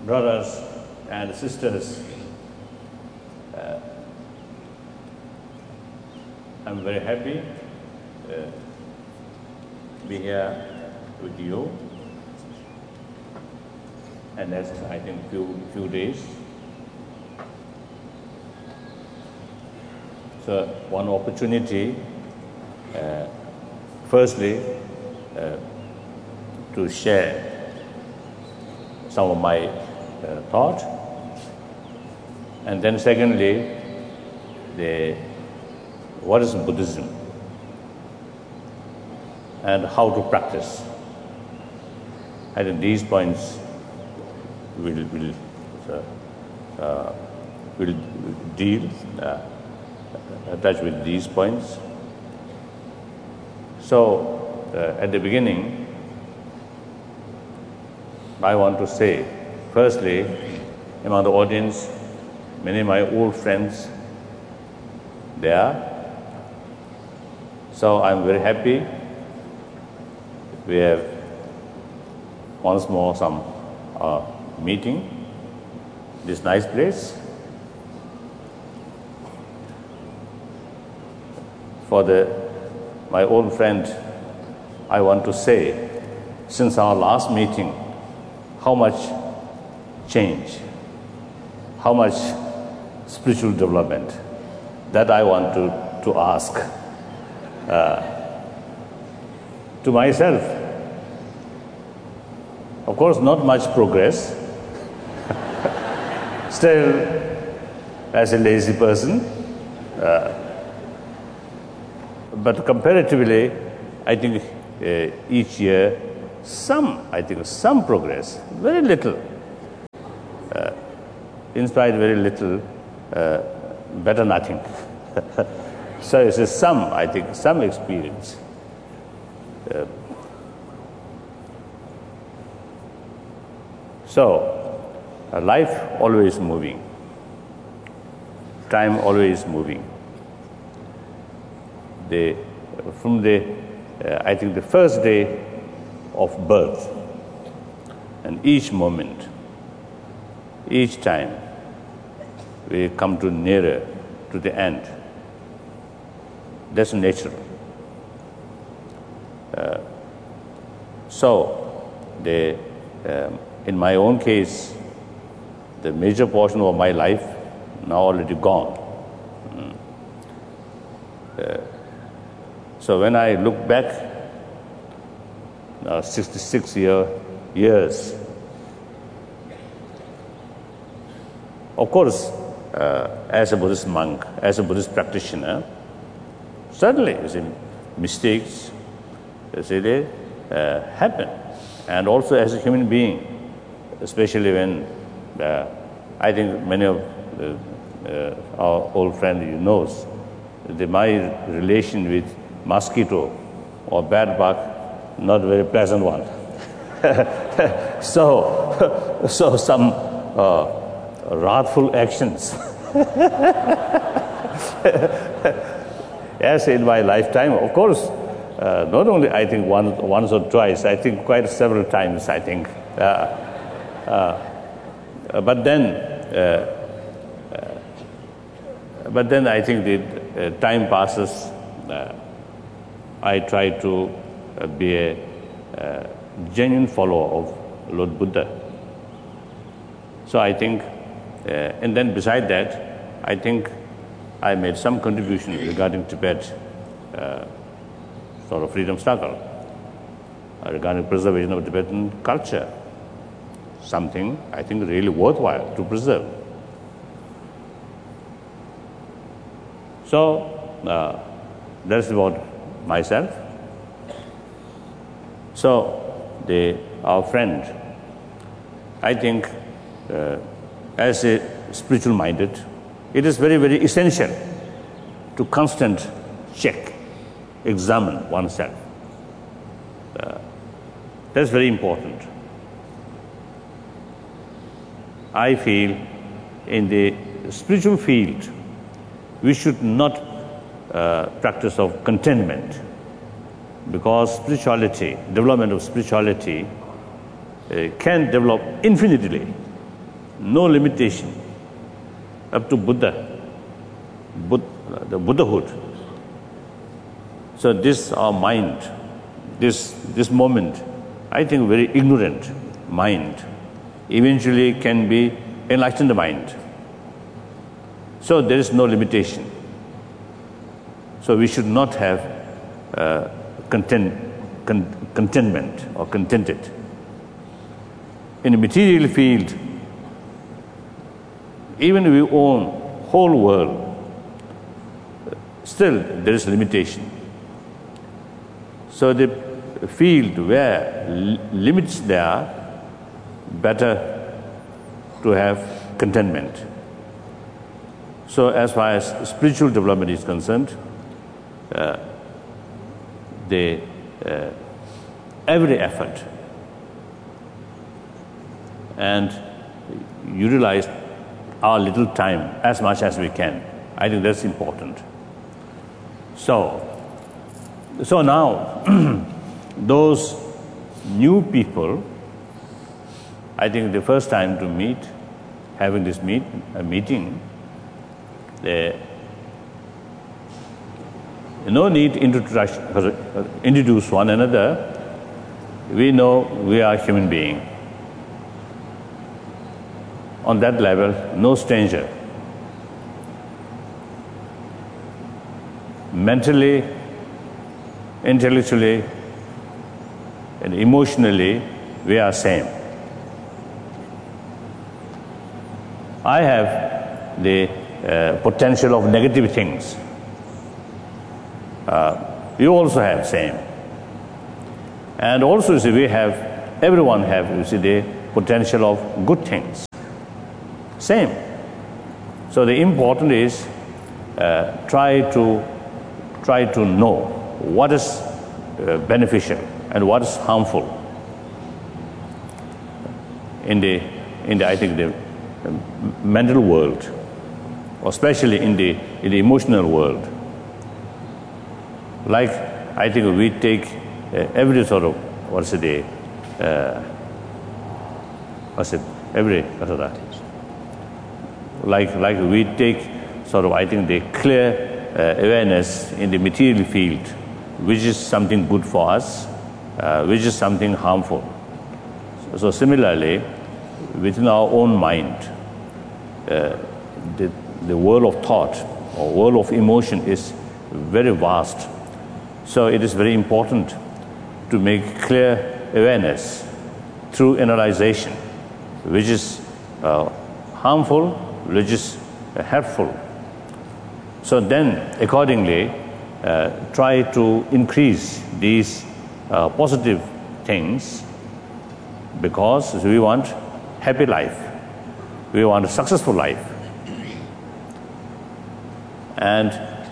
brothers and sisters, I'm very happy to be here with you. And next, I think, few days. So, one opportunity, firstly, to share some of my thought, and then secondly, what is Buddhism and how to practice. I think these points will deal, touch with these points. So, at the beginning, I want to say, firstly, among the audience, many of my old friends there. So I'm very happy. We have once more some meeting, this nice place. For my old friend, I want to say, since our last meeting, how much change, how much spiritual development, that I want to ask to myself. Of course, not much progress. Still, as a lazy person, but comparatively, I think each year, some progress, very little. In spite, very little, better nothing. So it's some experience. So, life always moving, time always moving. From I think the first day of birth, and each moment, each time, we come to nearer to the end. That's natural. So, in my own case, the major portion of my life now already gone. So when I look back, 66 years, of course, as a Buddhist monk, as a Buddhist practitioner, certainly mistakes they happen. And also as a human being, especially when I think many of our old friends knows my relation with mosquito or bad bug, not very pleasant one. So some wrathful actions. Yes, in my lifetime, of course, not only I think once or twice, I think quite several times, I think. But then I think the time passes. I try to be a genuine follower of Lord Buddha. So I think, and then beside that, I think I made some contribution regarding Tibet, sort of freedom struggle, regarding preservation of Tibetan culture, something I think really worthwhile to preserve. So that's about myself. So our friend, I think, as a spiritual minded, it is very, very essential to constant check, examine oneself. That's very important. I feel in the spiritual field, we should not practice of contentment, because spirituality, development of spirituality can develop infinitely no limitation, up to Buddha, the Buddhahood. So this our mind, this moment, I think very ignorant mind, eventually can be enlightened mind. So there is no limitation. So we should not have contentment or contented. In the material field, even if we own whole world, still there is limitation. So the field where limits there are, better to have contentment. So as far as spiritual development is concerned, every effort and utilize our little time as much as we can. I think that's important. So now, those new people, I think the first time to meet, having this meeting, they no need to introduce one another. We know we are human beings. On that level, no stranger. Mentally, intellectually, and emotionally, we are same. I have the potential of negative things. You also have same. And also, you see, everyone have, you see, the potential of good things. Same. So the important is try to know what is beneficial and what is harmful in the I think the mental world, especially in the emotional world. Like I think we take every sort of like we take sort of, I think, the clear awareness in the material field, which is something good for us, which is something harmful. So similarly, within our own mind, the world of thought or world of emotion is very vast. So it is very important to make clear awareness through analyzation, which is harmful, which is helpful. So then, accordingly, try to increase these positive things, because we want happy life, we want a successful life, and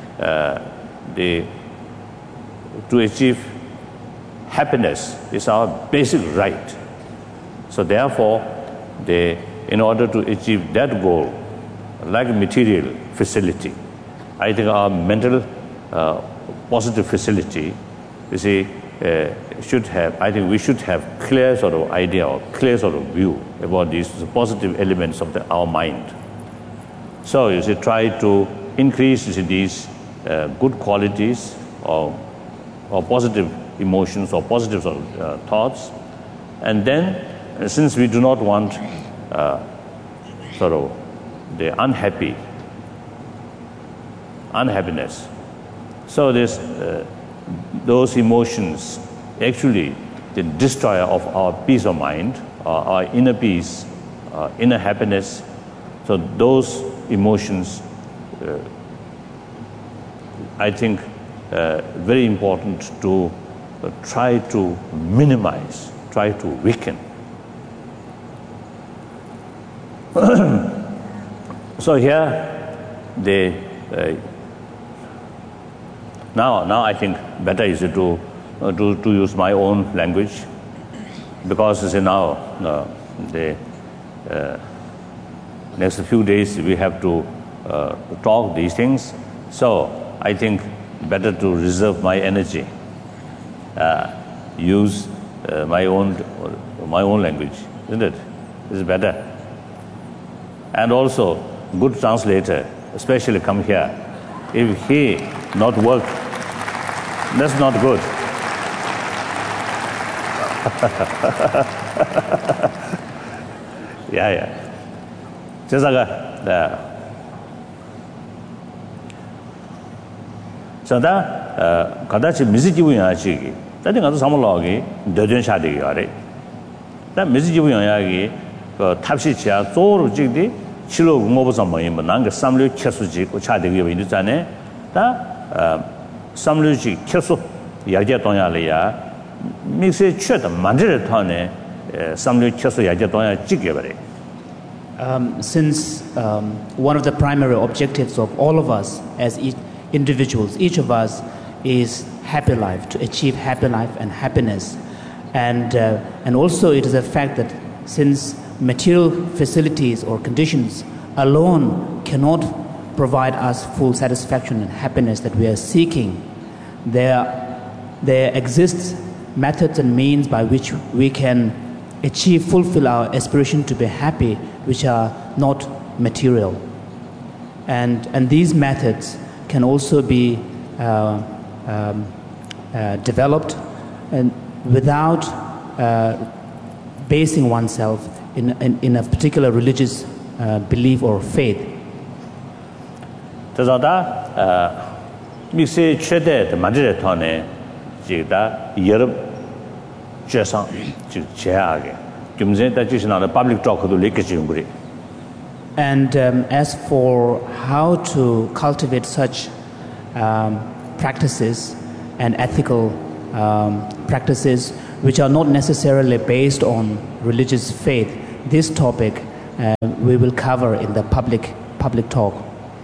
to achieve happiness is our basic right. So therefore, in order to achieve that goal, like material facility, I think our mental positive facility, you see, should have, I think we should have clear sort of idea or clear sort of view about these positive elements of our mind. So you see, try to increase, you see, these good qualities or positive emotions or positive sort of thoughts, and then since we do not want sort of the unhappiness, so those emotions actually the destroyer of our peace of mind, our inner peace, inner happiness. So those emotions, I think, very important to try to minimize, try to weaken. So here, now I think better is to use my own language, because you see, now the next few days we have to talk these things. So I think better to reserve my energy, use my own language, isn't it? It's better. and also good translator, especially come here. If he not work, that's not good. Yeah. So that Kadachi Mizijuyanchi, that thing as Samologi, Dodon Shadi. That Mizijuyanagi, Tapsicha, Zoro Jigdi, Chilo Mobosama, Nanga, Samlu Kesuji, Chadi in Tane, that Samluji Kesu, Yajatonya Lea, mix a chet, Mandre Tone, Samlu Kesu Yajatonya Jigabari. Since one of the primary objectives of all of us as individuals, each of us is happy life, to achieve happy life and happiness. And also it is a fact that since material facilities or conditions alone cannot provide us full satisfaction and happiness that we are seeking, there exists methods and means by which we can fulfill our aspiration to be happy, which are not material. And these methods can also be developed and without basing oneself in a particular religious belief or faith. And as for how to cultivate such practices and ethical practices which are not necessarily based on religious faith, this topic we will cover in the public talk.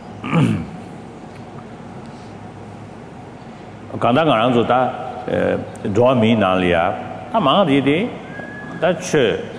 Draw me Nalia, among the that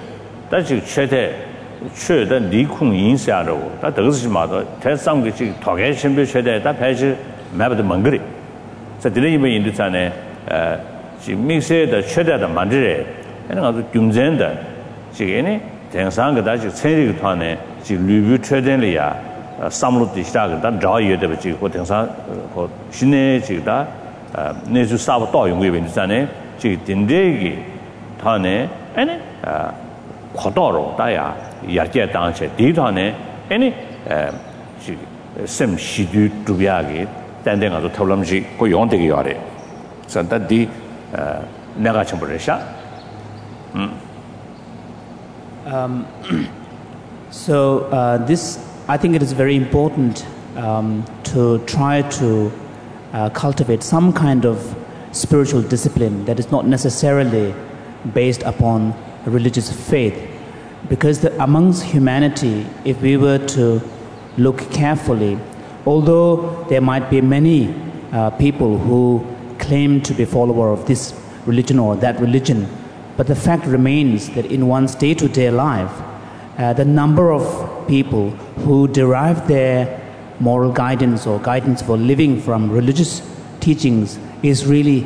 church the Li Kung Yin Shadow, that does mother, tell some which Togash and Bishop that page map the Mangri. So the lady in the Tane, she makes it the cheddar the Mandre, and other Gumzenda, she any, Tensanga that you say to Tane, she review Tredelia, some of the stag that draw you the Vici, what Tensa, what Shine Chida. Nezu Sabato in Wivin Sane, Chitindegi, Tane, any Kodoro, Daya, Yajet Danche, Ditane, any Sim Shidu Dubiagi, standing on the Tolamji, Koyonte Yore. So that the Nagachamburesha. So this, I think it is very important to try to cultivate some kind of spiritual discipline that is not necessarily based upon religious faith, because amongst humanity, if we were to look carefully, although there might be many people who claim to be follower of this religion or that religion, but the fact remains that in one's day-to-day life, the number of people who derive their moral guidance or guidance for living from religious teachings is really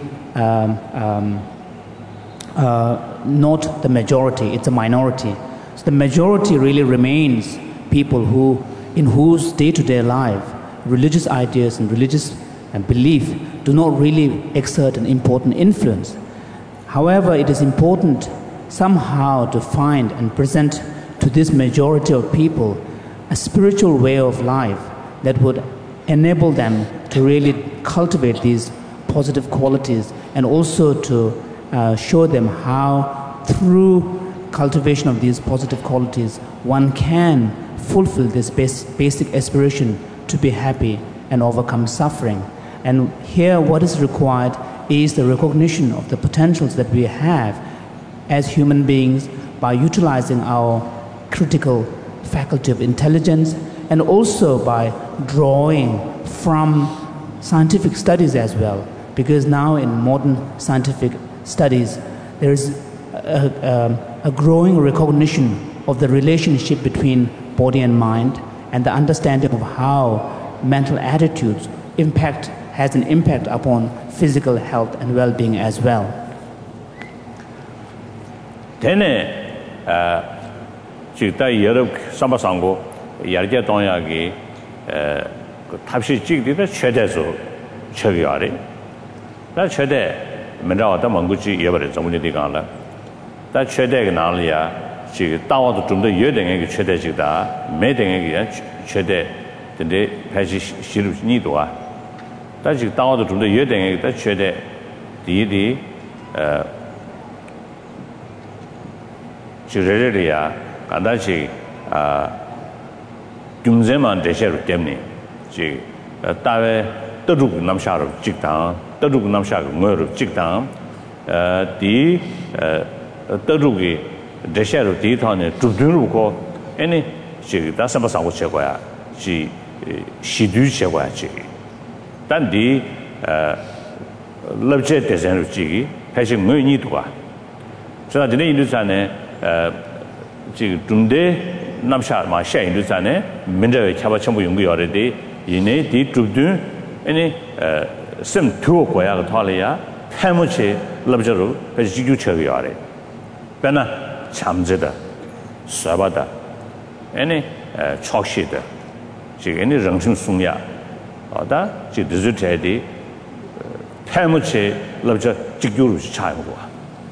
not the majority, it's a minority. So the majority really remains people in whose day-to-day life religious ideas and religious belief do not really exert an important influence. However, it is important somehow to find and present to this majority of people a spiritual way of life that would enable them to really cultivate these positive qualities, and also to show them how through cultivation of these positive qualities one can fulfill this basic aspiration to be happy and overcome suffering. And here what is required is the recognition of the potentials that we have as human beings by utilizing our critical faculty of intelligence, and also by drawing from scientific studies as well, because now in modern scientific studies there is a growing recognition of the relationship between body and mind, and the understanding of how mental attitudes has an impact upon physical health and well-being as well. Chikta Yeruk Sambasango, yargya tongyagi tabshi chigdi chedezo chegyari da chede menra da manguchi yebare zamuni digala da chede gnalya chi dawa de yedenge chede jida medenge chede de paji shiru nidoa da ji dawa de yedenge da chede di 지레레리아 간다지 김제만 대셔로 때문에 지 다외 떠죽 남샤로 직당 떠죽 남샤고 뭐로 직당 디 떠죽이 대셔로 디터네 두두르고 아니 지 다서버사고 제거야 지 시두 제거야 지 단디 럽제 대전로 지기 사실 뭐니 도와 저 전에 인도산에 지금 중대 남샤 마샤 인도산에 민저의 차바 전부 연구열에디 이내 뒤쪽도 아니 심 투어 거야 탈이야 해무치 럽저로 지주 처리하래 배나 참제다 쏴바다 아니 촉시다 지금 이 정신 숙야 어다 지 디지털이 해무치 럽저 지주로 차이고.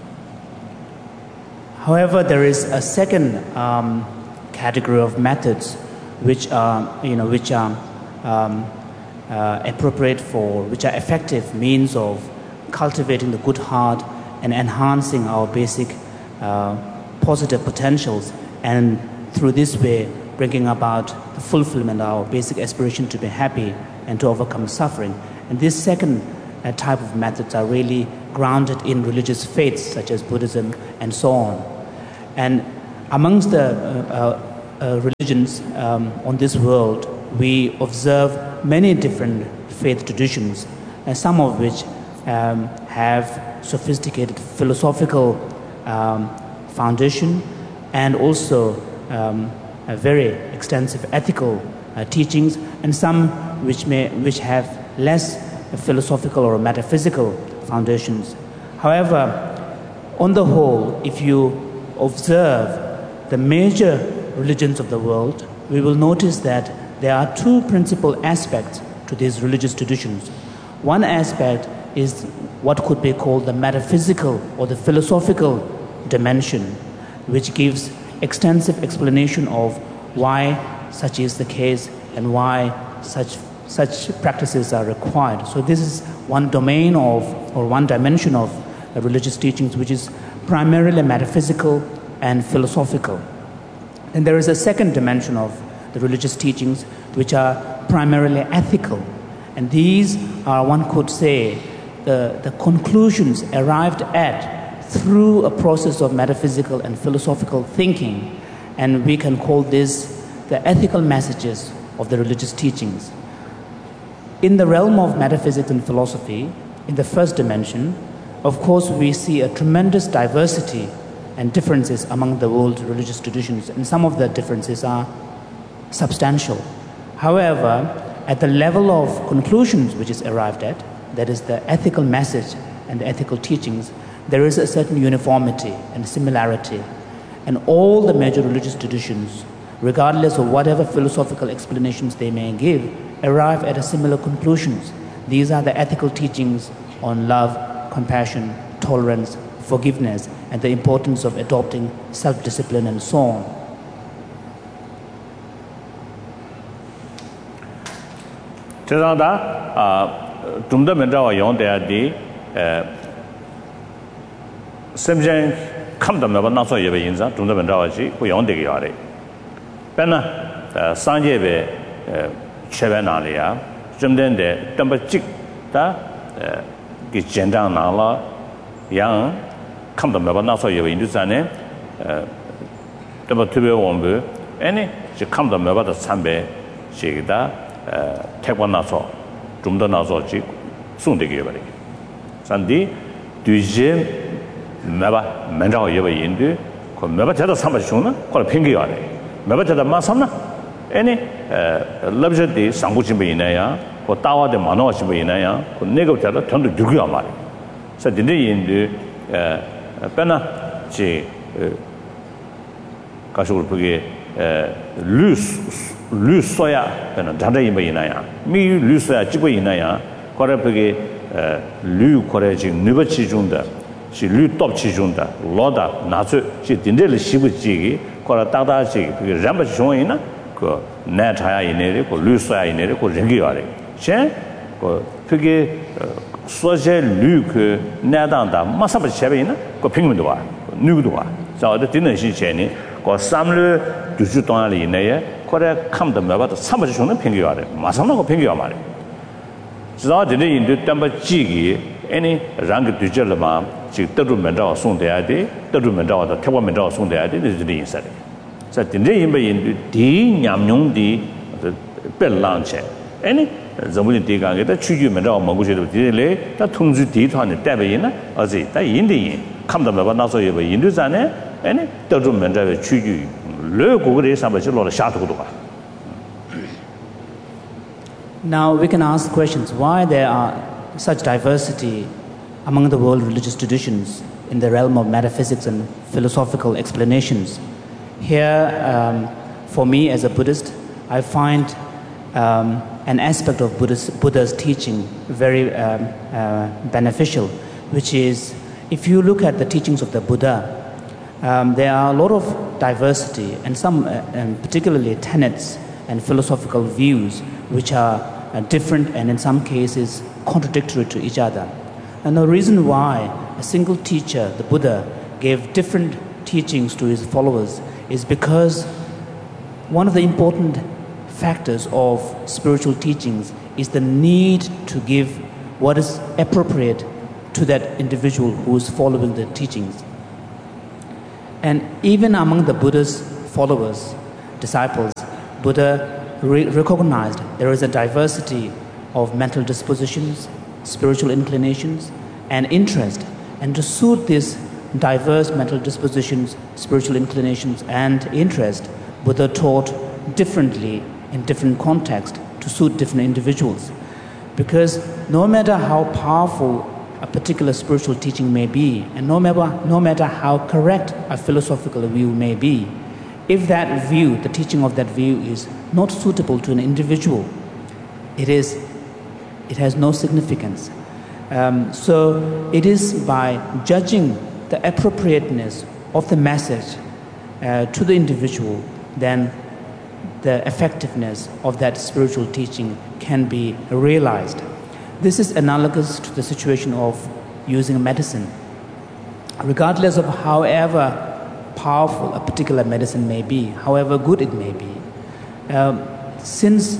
However, there is a second category of methods which are, appropriate for, which are effective means of cultivating the good heart and enhancing our basic positive potentials, and through this way bringing about the fulfillment of our basic aspiration to be happy and to overcome suffering. And this second type of methods are really grounded in religious faiths such as Buddhism and so on. And amongst the religions on this world, we observe many different faith traditions, and some of which have sophisticated philosophical foundation and also a very extensive ethical teachings, and some which have less philosophical or metaphysical foundations. However, on the whole, if you observe the major religions of the world, we will notice that there are two principal aspects to these religious traditions. One aspect is what could be called the metaphysical or the philosophical dimension, which gives extensive explanation of why such is the case and why such practices are required. So this is one domain of, or one dimension of religious teachings, which is primarily metaphysical and philosophical. And there is a second dimension of the religious teachings, which are primarily ethical. And these are, one could say, the conclusions arrived at through a process of metaphysical and philosophical thinking. And we can call this the ethical messages of the religious teachings. In the realm of metaphysics and philosophy, in the first dimension, of course, we see a tremendous diversity and differences among the world's religious traditions, and some of the differences are substantial. However, at the level of conclusions which is arrived at, that is the ethical message and the ethical teachings, there is a certain uniformity and similarity. And all the major religious traditions, regardless of whatever philosophical explanations they may give, arrive at a similar conclusions. These are the ethical teachings on love, compassion, tolerance, forgiveness, and the importance of adopting self-discipline and so on. Tumda mendawa yongde semjen kamda meba naso yebe yinza tumda mendawa ji ku yongde ge yare bena sanje be chebe na le ya jumden de tamba jik da ge jendang na la yang kamda meba naso yebe yin zane tamba tube wombu ene ji kamda meba da sambe ji da 태권 나서 좀 더 나서지 손대게 버리. 산디 뒤제 매바 맨자고 여버 인도 그 매바 제가 삼바 주나 그걸 팽개야 돼. 매바 제가 마삼나 애니 럽저디 상고진배 있나야 그 따와데 만화하시배 있나야 그 내가 제가 전도 죽여 말이. 그래서 근데 인도 빼나 지 가시고 그게 루소야 되는 다른 이나야 미 루소야 찍고 이나야 거래벽에 류 거래 지금 누버치 준다 시류 톱치 준다 로다 나주 시 딘델 시부지 거라 따다지 그게 람바치 종이나 그 내타야 이내리 그 루소야 이내리 그 랭기와래 그 그게 소제 류그 내단다 마사바치 샤베이나 그 핑문도 와 누구도 와 자어도 되는 시체니 그 삼르 두주 동안이 이내에 거래 감도 매바도 삼바치 종는 핑기와래 마상나고 핑기와 말이야 지나 되는 인도 담바 지기 any 랑 뒤절마 지 떠르면서 송돼야 돼 떠르면서 태워면서 송돼야 돼 이제 인사래 자 근데 인베 디 냠뇽디 벨랑체 any 점문이 디가게다 추주면서 먹고셔도 디레 다 통주 디ቷ네 대베이나 어지 다 인디 감담바 나서 예베 인도자네 any 떠르면서 추주 르고그레 삼바지로 샤도도 봐 Now we can ask questions why there are such diversity among the world religious traditions in the realm of metaphysics and philosophical explanations. Here, for me as a Buddhist, I find an aspect of Buddha's teaching very beneficial, which is if you look at the teachings of the Buddha, there are a lot of diversity and some particularly tenets and philosophical views which are different and in some cases contradictory to each other. And the reason why a single teacher, the Buddha, gave different teachings to his followers is because one of the important factors of spiritual teachings is the need to give what is appropriate to that individual who is following the teachings. And even among the Buddha's followers, disciples, Buddha recognized there is a diversity of mental dispositions, spiritual inclinations, and interest. And to suit these diverse mental dispositions, spiritual inclinations, and interest, Buddha taught differently in different contexts to suit different individuals. Because no matter how powerful a particular spiritual teaching may be, and no matter how correct a philosophical view may be, if that view, the teaching of that view is not suitable to an individual, it has no significance. So it is by judging the appropriateness of the message to the individual, then the effectiveness of that spiritual teaching can be realized. This is analogous to the situation of using medicine. Regardless of however powerful a particular medicine may be, however good it may be, since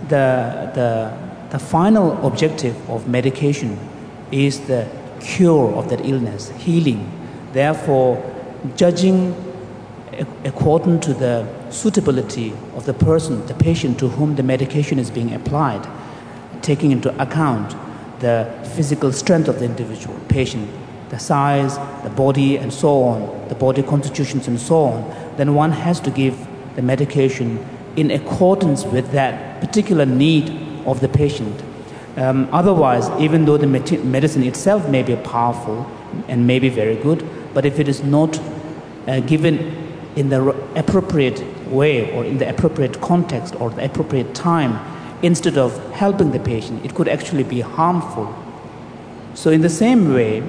the final objective of medication is the cure of that illness, healing. Therefore, judging according to the suitability of the person, the patient to whom the medication is being applied, taking into account the physical strength of the individual patient, the size, the body, and so on, the body constitutions and so on, then one has to give the medication in accordance with that particular need of the patient. Otherwise, even though the medicine itself may be powerful and may be very good, but if it is not given in the appropriate way or in the appropriate context or the appropriate time, instead of helping the patient, it could actually be harmful. So in the same way,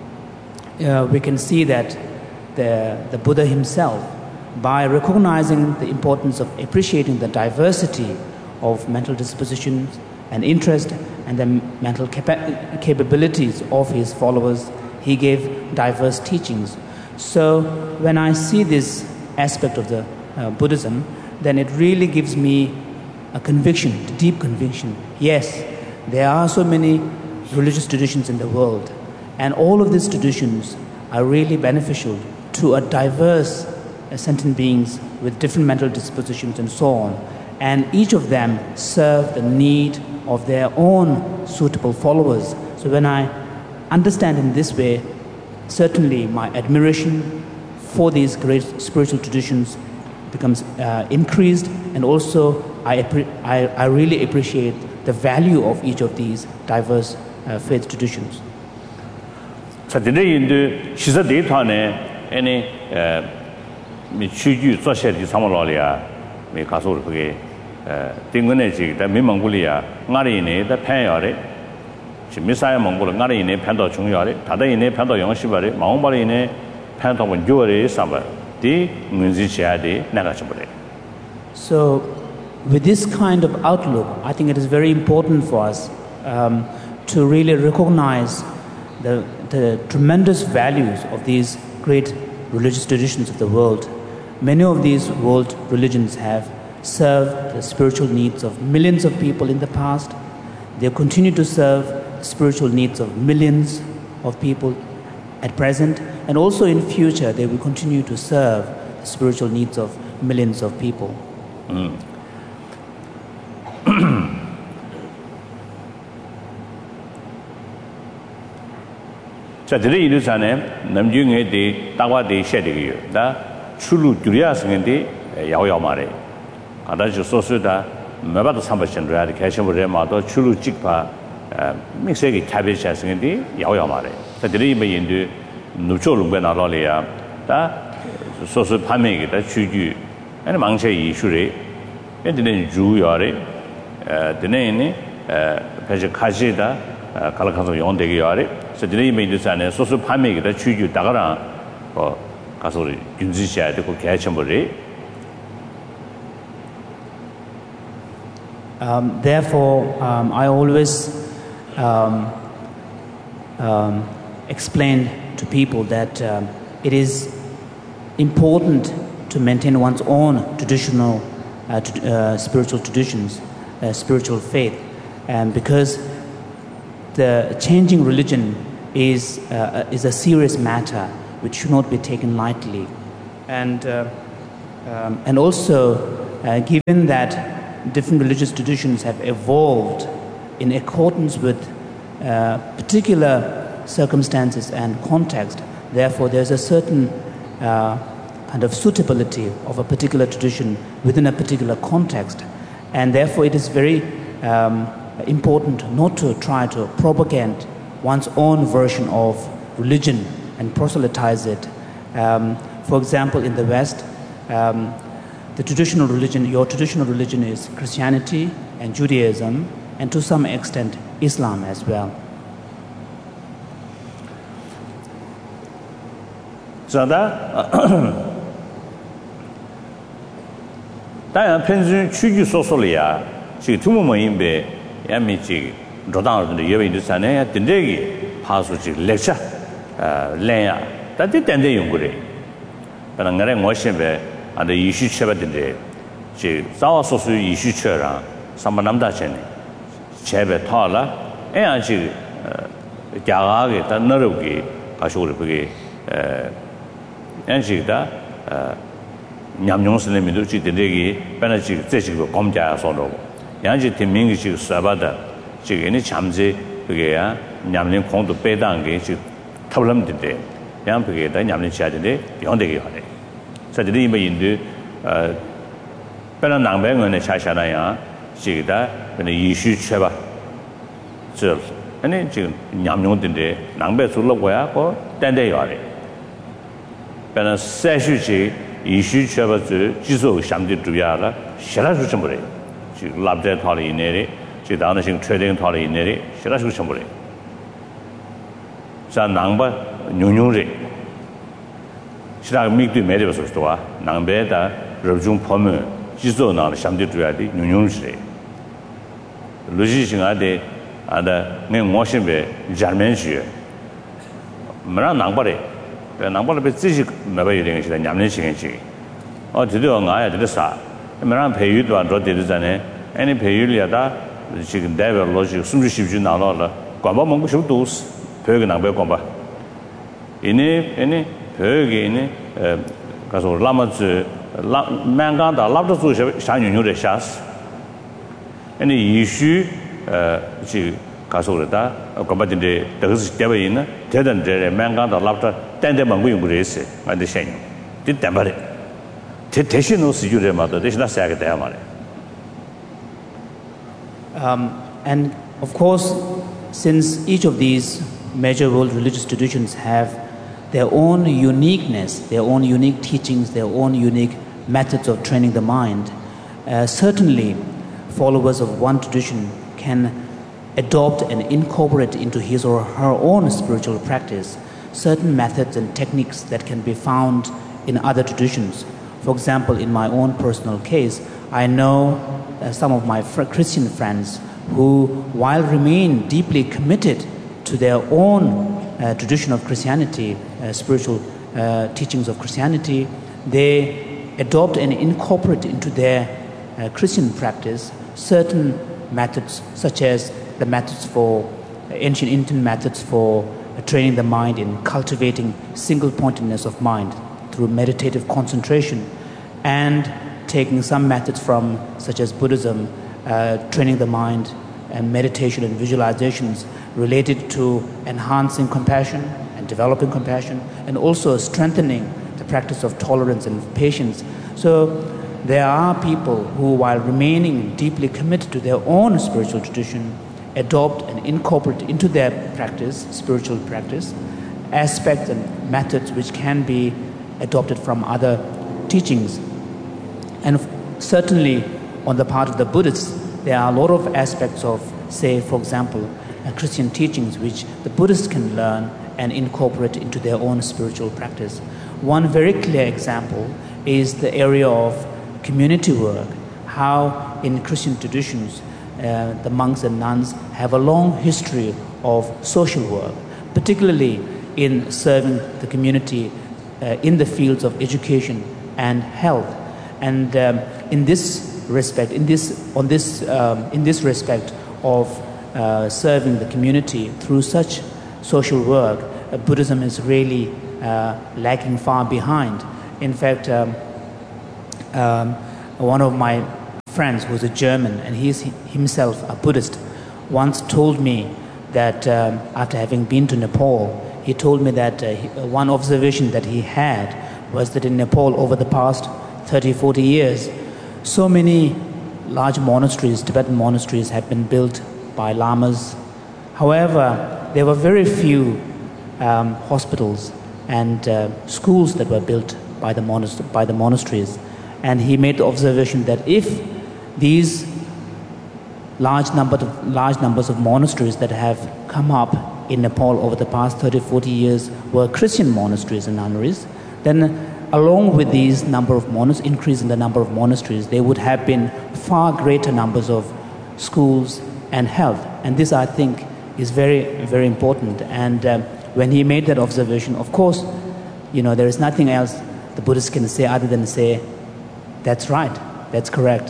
we can see that the Buddha himself, by recognizing the importance of appreciating the diversity of mental dispositions and interest and the mental capabilities of his followers, he gave diverse teachings. So when I see this aspect of the Buddhism, then it really gives me a conviction, a deep conviction. Yes, there are so many religious traditions in the world, and all of these traditions are really beneficial to a diverse sentient beings with different mental dispositions and so on. And each of them serve the need of their own suitable followers. So when I understand in this way, certainly my admiration for these great spiritual traditions becomes increased, and also I really appreciate the value of each of these diverse faith traditions. 자, 근데 인도 시사 데이터네, 아니 미 취주 조세디 사물로리아 미 가서 그게 띵근에 지다 미몽골이야 나리네 다 편여래 미사야 몽골 나리네 편도 중요하래 다다이네 편도 영시바래 마음바리네 편도 조리 삼바 디 문지치야디 나가셔버래. So with this kind of outlook, I think it is very important for us to really recognize the tremendous values of these great religious traditions of the world. Many of these world religions have served the spiritual needs of millions of people in the past. They continue to serve the spiritual needs of millions of people at present, and also in future they will continue to serve the spiritual needs of millions of people. 자, 들이 이르자네 남중에 대 따와대 셰되기요. 다 출루 두리아스인데 야오야 말에. 아다지 소수다 매바도 삼바신라리 개셔버려 마도 출루 찍파 믹스기 타베샤스인데 야오야 말에. 자, 들이 메인도 누초롱베 나라리아. 다 소수 판매기다 주주 아니 망체 이슈래. 근데 주요래. 드네니 배제 가지다 갈라카서 용되게 요래. 저들이 메인도산에 소수 판매기다 주주 다가라 가서 윤지셔야 되고 개천벌이. Therefore, I always explain to people that it is important to maintain one's own traditional spiritual traditions, spiritual faith, and because the changing religion is a serious matter which should not be taken lightly, and also given that different religious traditions have evolved in accordance with particular circumstances and context, therefore there's a certain kind of suitability of a particular tradition within a particular context, and therefore it is very important not to try to propagate one's own version of religion and proselytize it. For example, in the West, the traditional religion, your traditional religion is Christianity and Judaism, and to some extent Islam as well. 자다 다양 편주 취주 소설이야. 지금 두모모인베 야미지 로당어들 예외도 산에 된대기 파수지 렉처 랭야 다들 된대 연구래. 그런 거래 뭐신베 안데 이슈 쳐봤는데 지 싸워 소수 이슈 쳐라 삼만남다 전에 제배 타라 애아지 야가게 다 너럽게 가시고 그게 엔지다 냠뇽스네 미도지 되게 변하지 제지고 검자서로 양지 팀밍이 사바다 지금이 잠재 그게야 냠뇽 공도 빼다는 게 지금 탑람인데 양 그게다 냠뇽 지야는데 병되게 하네. 사실이 뭐 인도 변한 낭배원에 차샤나야 지금다 근데 이슈 쳐봐. 저 아니 지금 냠뇽인데 낭배 줄러고야 고 딴데 요래. 변한 세슈지 이슈 쳐봐서 지속 상대 주야라 싫어서 좀 그래. 지금 랍제 탈이 내리 지금 다른 식 트레이딩 탈이 내리 싫어서 좀 그래. 자 낭바 뉴뉴리 시락 미도 매려서 좋아. 낭배다 러중 포면 지속 나는 상대 줘야 돼. 뉴뉴리. 로지싱아데 아다 내 모션베 자면시 뭐랑 낭바래. 낭바를 배지지 매바이 되는 시대 냠는 시간지. 드디어 나야 되다. 뭐랑 배유도 안 되잖아요. 아니 배유리야다 지금 대별 로직 숨주십주 나눠라. 관바 먹고 싶도 벽에 낭배 관바. 이니 벽에 가서 라마즈 만간다 랍도 샤뉴뉴의 샤스. 아니 이슈 지 가서다 관바진데 더스 대베 있나 대단데 만간다 랍도 딴데 먹고 용구레스 안데 셴. 뒷담바래. 대신으로 쓰주래 마도 대신나 사게 돼야 말이야. And of course, since each of these major world religious traditions have their own uniqueness, their own unique teachings, their own unique methods of training the mind. Certainly, followers of one tradition can adopt and incorporate into his or her own spiritual practice certain methods and techniques that can be found in other traditions. For example, in my own personal case, I know some of my Christian friends who, while remain deeply committed to their own tradition of Christianity, spiritual teachings of Christianity, they adopt and incorporate into their Christian practice certain methods, such as the methods for ancient Indian methods for training the mind in cultivating single-pointedness of mind through meditative concentration, and taking some methods from, such as Buddhism, training the mind and meditation and visualizations related to enhancing compassion and developing compassion, and also strengthening the practice of tolerance and patience. So there are people who, while remaining deeply committed to their own spiritual tradition, adopt and incorporate into their practice, spiritual practice, aspects and methods which can be adopted from other teachings. And certainly on the part of the Buddhists, there are a lot of aspects of, say, for example, Christian teachings which the Buddhists can learn and incorporate into their own spiritual practice. One very clear example is the area of community work, how in Christian traditions the monks and nuns have a long history of social work, particularly in serving the community in the fields of education and health. And in this respect, in this respect of serving the community through such social work, Buddhism is really lagging far behind. In fact, one of my friends who's a German, and he's himself a Buddhist, once told me that after having been to Nepal, he told me that one observation that he had was that in Nepal over the past 30-40 years, so many large monasteries, Tibetan monasteries, have been built by lamas. However, there were very few hospitals and schools that were built by the monasteries. And he made the observation that if these large numbers of monasteries that have come up in Nepal over the past 30-40 years were Christian monasteries and nunneries, then along with these increase in the number of monasteries, there would have been far greater numbers of schools and health. And this, I think, is very, very important. And when he made that observation, of course, there is nothing else the Buddhists can say other than say, that's right, that's correct.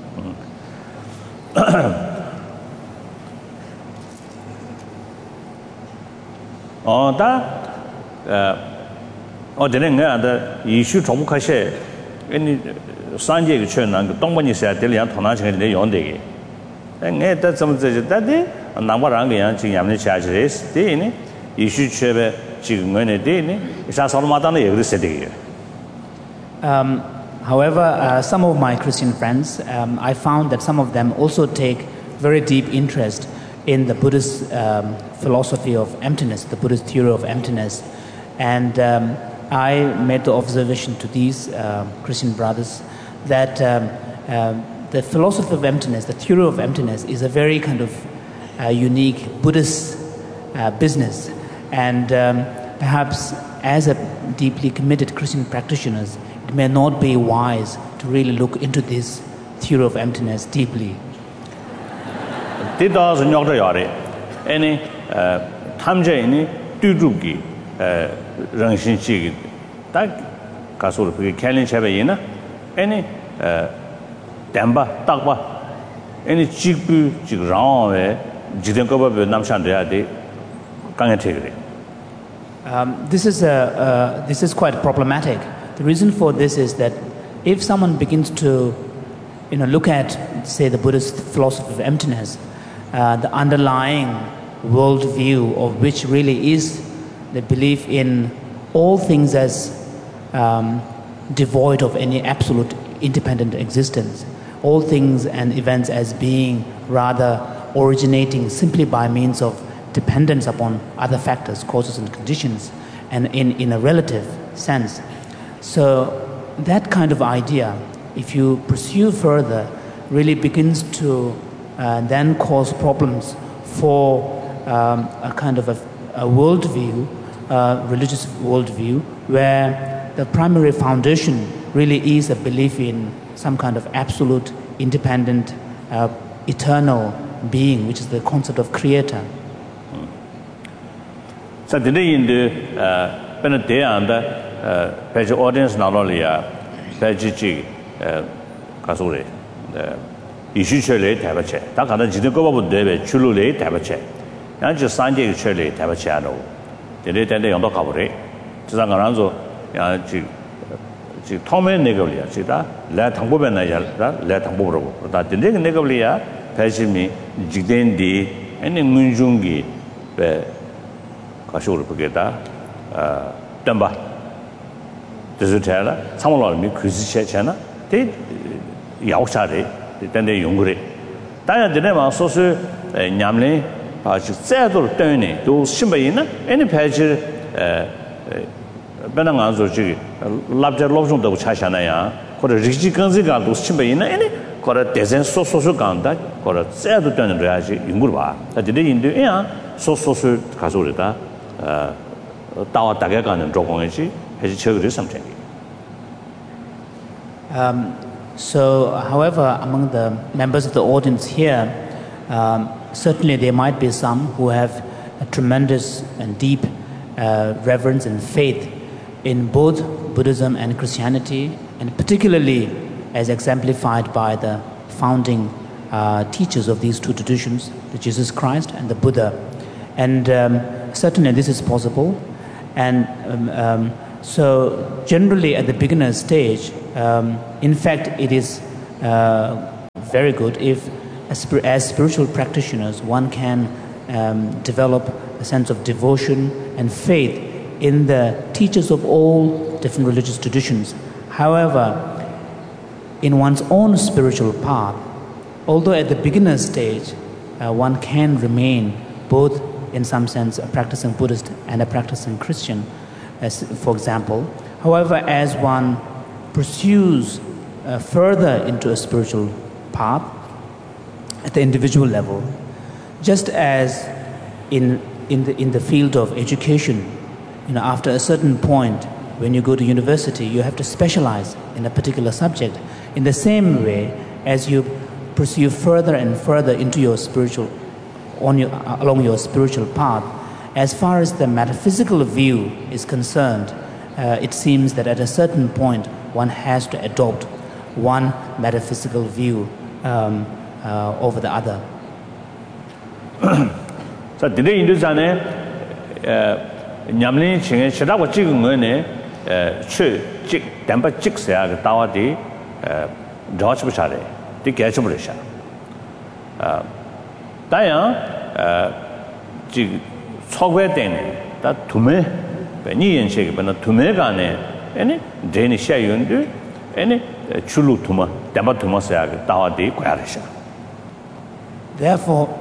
이슈 정복하셔. 아니 산지에 쳐난 동반이셔야 될 양 통나증에 내 용되게. 내 다점저다데 남바랑 그냥 지금 얌내 차지레스 되네. 이슈 쳐베 지금 거네 되네. 사설마다는 얘기를 세대게. However, some of my Christian friends, I found that some of them also take very deep interest in the Buddhist philosophy of emptiness, the Buddhist theory of emptiness. And I made the observation to these Christian brothers that the philosophy of emptiness, the theory of emptiness, is a very kind of unique Buddhist business. And perhaps as a deeply committed Christian practitioners, it may not be wise to really look into this theory of emptiness deeply. Any 탐제인이 뚜두기 랑신치기 딱 가서 그 캘린샤베이나 any 담바 딱바 any 직부 직랑에 지den거버 남산돼야돼 강해태그래. This is quite problematic. The reason for this is that if someone begins to look at, say, the Buddhist philosophy of emptiness, the underlying worldview of which really is the belief in all things as devoid of any absolute independent existence, all things and events as being rather originating simply by means of dependence upon other factors, causes and conditions, and in a relative sense. So that kind of idea, if you pursue further, really begins to then cause problems for a kind of a worldview, religious worldview, where the primary foundation really is a belief in some kind of absolute, independent, eternal being, which is the concept of creator. So today in the day and page audience not only page G kasure issue chele tabache ta kana jide ko babu debe chulu le tabache ya ji sanje chele tabache no de de yong do ka bure ji sang ran zo ya ji 통면 내거리야 지다 내 당보변 나야다 내 당보로 다 근데 내거리야 배심이 직된디 아니 문중기 배 가쇼를 보게다 덤바 드즈텔라 상물로미 그지체잖아 대 야오샤데 된데 용그래 다야 되네마 소스 냠레 아주 제대로 떠네 또 심바이나 아니 배지 benang anzo ji labja lobjong da chashana ko riji kanzi ga do simbayina ene ko design so ganda ko zedo den reaji yungur ba da de inde ya so ka so da dawa da ga ga는 조공이지 해지 처리를 something. So however, among the members of the audience here, certainly there might be some who have a tremendous and deep reverence and faith in both Buddhism and Christianity, and particularly as exemplified by the founding teachers of these two traditions, the Jesus Christ and the Buddha. And certainly this is possible. And so generally at the beginner stage, in fact, it is very good if, as spiritual practitioners, one can develop a sense of devotion and faith in the teachers of all different religious traditions. However, in one's own spiritual path, although at the beginner stage, one can remain both in some sense a practicing Buddhist and a practicing Christian, as, for example. However, as one pursues further into a spiritual path at the individual level, just as in the field of education, after a certain point, when you go to university, you have to specialize in a particular subject. In the same way, as you pursue further and further into your along your spiritual path, as far as the metaphysical view is concerned, it seems that at a certain point, one has to adopt one metaphysical view over the other. So today in this 냠린 칭에 시라고 찍은 거네 최직 담바 찍어야 그 다와디 저치 부차래 되게 해서 버리셔 다야 지 초괴되네 다 두매 베니 연식이 번나 두매가네 아니 데니 샤윤데 아니 출루 두마 담바 두마서야 그 다와디 과야르셔 Therefore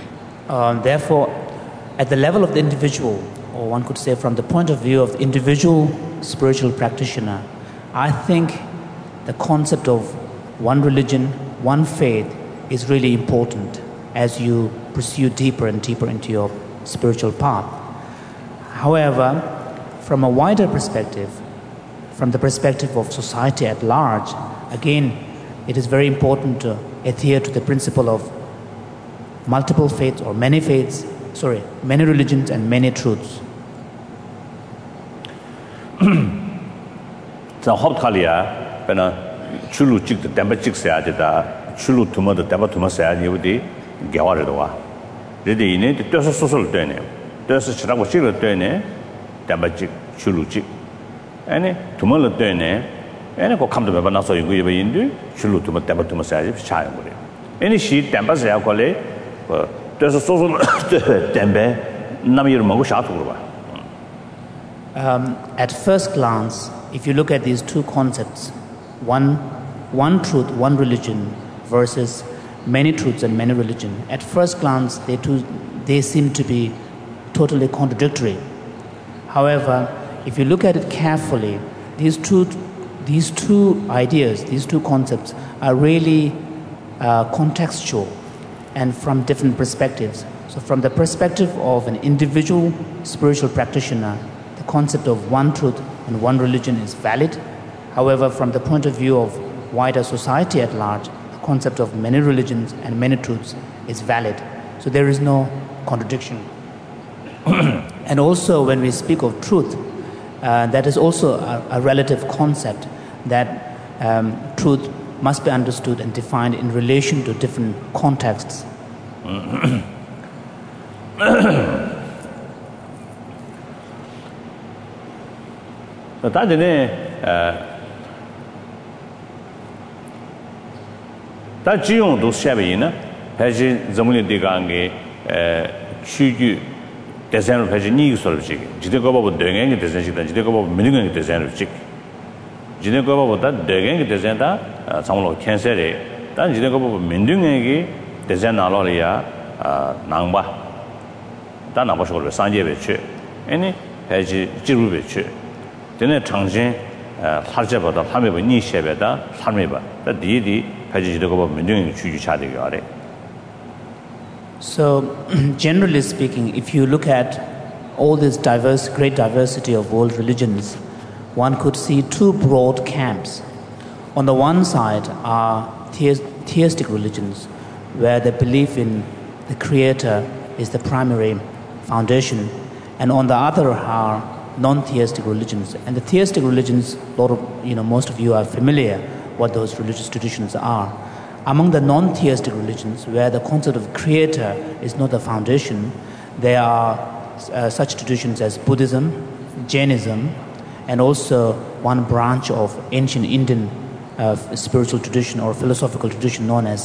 at the level of the individual, or one could say from the point of view of the individual spiritual practitioner, I think the concept of one religion, one faith is really important as you pursue deeper and deeper into your spiritual path. However, from a wider perspective, from the perspective of society at large, again, it is very important to adhere to the principle of multiple faiths or many religions and many truths. 자 합탈이야 배나 출루 찍도 담바 찍어야 되다 출루 두모도 담바 두모서야 되디 개화를 와 레디 이네 뜻서 소설 되네 뜻서 치라고 찍을 되네 담바 찍 출루 찍 아니 두모를 되네 아니 그 감도 몇 나서 이거 인도 출루 두모 담바 두모서야 차는 거래 아니 시 담바서야 걸래 뜻서 소설 담바 남이를 먹고 샤투로 봐 At first glance, if you look at these two concepts, one truth, one religion versus many truths and many religion, at first glance they seem to be totally contradictory. However, if you look at it carefully, these two ideas, these two concepts are really contextual and from different perspectives. So from the perspective of an individual spiritual practitioner, the concept of one truth and one religion is valid. However, from the point of view of wider society at large, the concept of many religions and many truths is valid. So there is no contradiction. And also when we speak of truth, that is also a relative concept, that truth must be understood and defined in relation to different contexts. 다 지용도 샤베이나 배지 점문이 되가게 추주 대선을 배지 니기설지 지대가 보고 대행이 대선이다 지대가 보고 민중이 대선을지 지대가 보고다 대행이 대선다 상물로 캔셀에 단 지대가 보고 민중에게 대선 나로리아 낭바 다 나버셔로 산제베치 아니 배지 지루베치 되네 장신 할제보다 함에버 니셰베다 함에버 다 디디 So, generally speaking, if you look at all this great diversity of world religions, one could see two broad camps. On the one side are theistic religions, where the belief in the Creator is the primary foundation, and on the other are non-theistic religions. And the theistic religions, most of you are familiar what those religious traditions are. Among the non-theistic religions, where the concept of Creator is not the foundation, there are such traditions as Buddhism, Jainism, and also one branch of ancient Indian spiritual tradition or philosophical tradition known as